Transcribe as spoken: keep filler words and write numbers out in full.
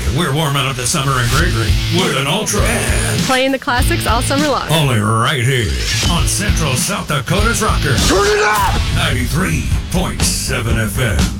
we're warming up the summer in Gregory with an Ultra. And playing the classics all summer long. only right here on Central South Dakota's Rocker. Turn it up! ninety-three point seven F M.